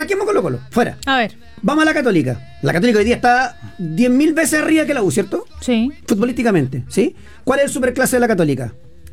saquemos Colo-Colo, fuera. A ver. Vamos a la Católica. La Católica hoy día está 10.000 veces arriba que la U, ¿cierto? Sí. Futbolísticamente, ¿sí? ¿Cuál es el superclase de la Católica?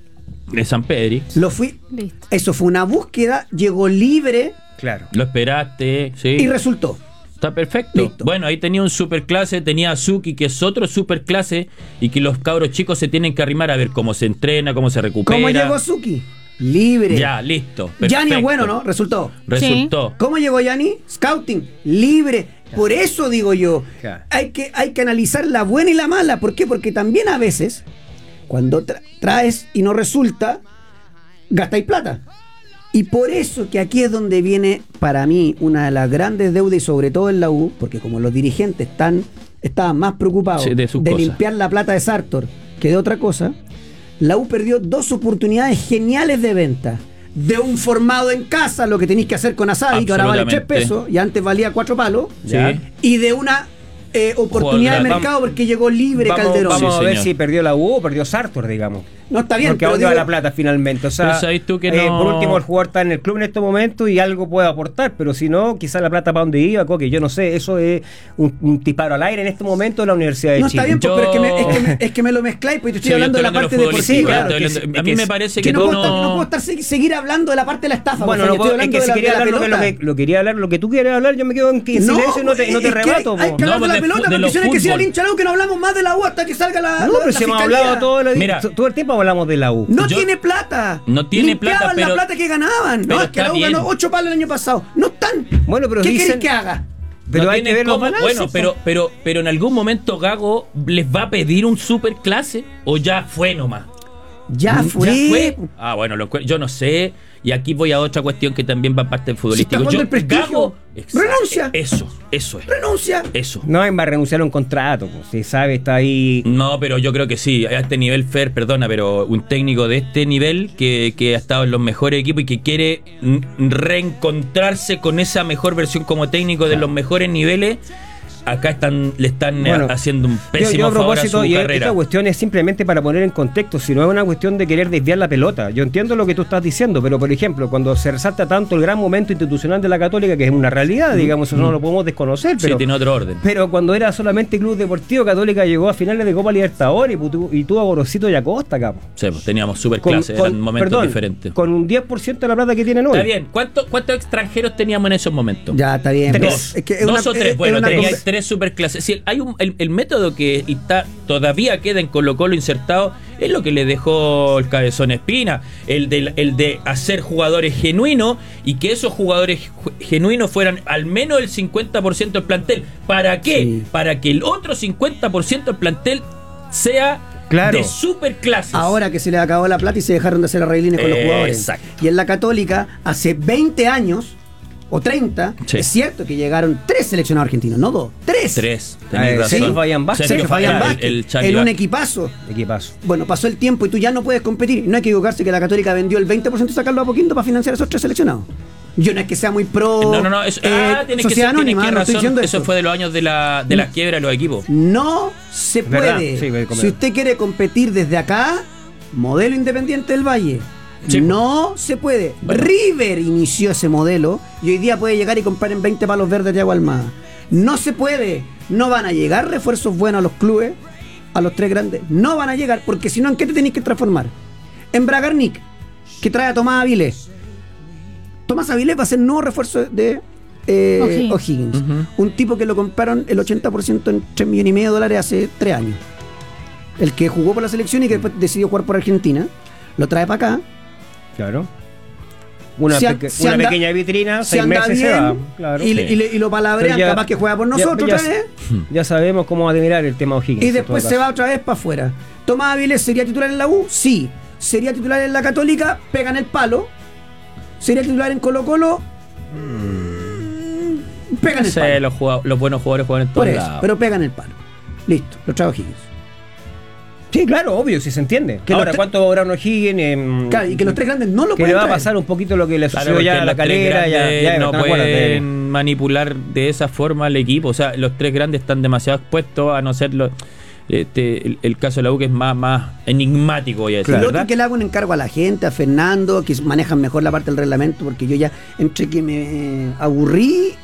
De San Pedri. Lo fui. Listo. Eso fue una búsqueda, llegó libre Claro. Lo esperaste, sí. y resultó. Está perfecto. Listo. Bueno, ahí tenía un superclase, tenía a Suki, que es otro superclase, y que los cabros chicos se tienen que arrimar a ver cómo se entrena, cómo se recupera. ¿Cómo llegó Suki? Libre. Ya, listo. Yanni es perfecto. bueno, ¿no? Resultó. Resultó. ¿Cómo llegó Yanni? Scouting, libre. Por eso digo yo, Claro. hay que analizar la buena y la mala. ¿Por qué? Porque también a veces, cuando traes y no resulta, gastáis plata. Y por eso que aquí es donde viene, para mí, una de las grandes deudas, y sobre todo en la U, porque como los dirigentes estaban más preocupados Sí, de sus cosas. limpiar la plata de Sartor que de otra cosa, la U perdió 2 oportunidades geniales de venta. De un formado en casa, lo que tenéis que hacer con Asadi, que ahora vale 3 Absolutamente. pesos y antes valía 4 palos. Sí. Y de una oportunidad de Jugador, mercado porque llegó libre Calderón. Vamos Sí, a ver señor. si perdió la U o perdió Sartor, digamos. No está bien, Porque a pero dónde va digo- la plata finalmente. O sea, Pero sabes tú que no- por último, el jugador está en el club en este momento y algo puede aportar, pero si no, quizás la plata para dónde iba, Coque, yo no sé. Eso es un disparo al aire en este momento de la Universidad de No Chile. está bien, pues, Yo- pero es que me lo mezcláis, porque yo estoy Sí, yo hablando de la estoy parte hablando de lo deportiva. futbolístico, claro, estoy que hablando- es- a mí es me que- parece Que que no, tú puedo estar seguir hablando de la parte de la estafa. Bueno, Gonzalo, no estoy puedo, es hablando que si quería de la hablar lo que quería hablar, lo que tú quieres hablar, yo me quedo en silencio y no te es que rebato. hay po. que hablar No, de la de pelota, de porque lo si no hay que decir al fútbol. hincha que no hablamos más de la U hasta que salga la No, pero la si hemos fiscalía. hablado Mira. todo el tiempo hablamos de la U. No Yo- tiene plata. No tiene Limpiaban plata, pero- la plata que ganaban. pero No, es que está la U ganó bien. 8 palos el año pasado. No están. Bueno, pero ¿Qué dicen- querés que haga? Pero no hay que tienen ver los cómo- balances. Bueno, po. pero en algún momento Gago les va a pedir un superclase o ya fue nomás. Ya fue. Ah, bueno, yo no sé. Y aquí voy a otra cuestión que también va parte del futbolístico. Si está jugando el prestigio, renuncia. Eso es. Renuncia. Eso. No, va a renunciar a un contrato, pues, si sabe, está ahí. No, pero yo creo que sí. A este nivel, Fer, perdona, pero un técnico de este nivel que ha estado en los mejores equipos y que quiere reencontrarse con esa mejor versión como técnico de los mejores niveles, acá le están Bueno, haciendo un Yo pésimo a favor a propósito, su y carrera. esta cuestión es simplemente para poner en contexto, si no es una cuestión de querer desviar la pelota. Yo entiendo lo que tú estás diciendo, pero por ejemplo, cuando se resalta tanto el gran momento institucional de la Católica, que es una realidad, digamos, eso no lo podemos desconocer, Sí, pero, tiene otro orden. pero cuando era solamente Club Deportivo, Católica llegó a finales de Copa Libertadores y tuvo a Gorosito y a Costa, capo. Sí, pues, teníamos superclase, eran momentos diferentes. Con un 10% de la plata que tienen hoy. Está bien. ¿Cuántos extranjeros teníamos en esos momentos? Ya, está bien. Tres. Es que es Dos o tres. es Bueno, una teníais cosa- 3 superclases. Sí, hay el método que todavía queda en Colo-Colo insertado es lo que le dejó el Cabezón Espina, el de hacer jugadores genuinos y que esos jugadores genuinos fueran al menos el 50% del plantel. ¿Para qué? Sí. Para que el otro 50% del plantel sea Claro. de superclases. Ahora que se les acabó la plata y se dejaron de hacer arreglines con los jugadores. Exacto. Y en la Católica, hace 20 años o 30, Sí. es cierto que llegaron 3 seleccionados argentinos, no 2, 3. 3, tenéis razón. Sergio Fabián Vázquez. Sergio Fabián Vázquez, el Charlie en un Vázquez. equipazo. Equipazo. Bueno, pasó el tiempo y tú ya no puedes competir. No hay que equivocarse que la Católica vendió el 20% de sacarlo a poquito para financiar a esos 3 seleccionados. Yo no es que sea muy pro No, eso, tienes sociedad tienes anónima, no estoy razón. diciendo Eso fue de los años de la quiebra de los equipos. No se ¿Verdad? puede. Sí, voy a comer. Si usted quiere competir desde acá, modelo Independiente del Valle. Sí. No se puede. Bueno. River inició ese modelo y hoy día puede llegar y comprar en 20 palos verdes de Agua Almada. No se puede. No van a llegar refuerzos buenos a los clubes, a los 3 grandes. No van a llegar porque si no, ¿en qué te tenéis que transformar? En Bragarnik, que trae a Tomás Avilés. Tomás Avilés va a ser nuevo refuerzo de O'Higgins. Ujú. Un tipo que lo compraron el 80% en $3,5 millones hace 3 años. El que jugó por la selección y que después decidió jugar por Argentina, lo trae para acá. Claro. Una, Si una anda- pequeña vitrina, Se 6 anda meses bien se va. Claro. y, Sí. y lo palabrean, Pero ya- capaz que juega por nosotros ya, otra vez. ya sabemos cómo va a terminar el tema O'Higgins. Y en después todo se caso. va otra vez para afuera. Tomás Avilés sería titular en la U, sí. Sería titular en la Católica, pegan el palo. Sería titular en Colo-Colo, pegan el Sí, palo. los buenos jugadores juegan en Por todos eso, lados. pero pegan el palo. Listo, lo trae O'Higgins. Sí, claro, obvio, si se entiende. Que Ahora, los tre- ¿cuánto va a durar O'Higgins? Claro, y que los 3 grandes no lo Que pueden le va a traer. pasar un poquito lo que le Claro, sucedió ya porque a la los tres Calera, ya grandes no Everton, acuérdate. pueden manipular de esa forma al equipo. O sea, los 3 grandes están demasiado expuestos a no ser el caso de la U, que es más enigmático, voy a decir, Y lo ¿verdad? otro que le hago un encargo a la gente, a Fernando, que manejan mejor la parte del reglamento, porque yo ya entre que me aburrí